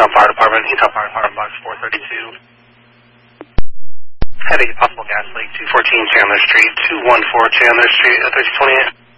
Eaton Fire Department, Box 432. Had a possible gas leak, 214 Chandler Street, 214 Chandler Street, 1328.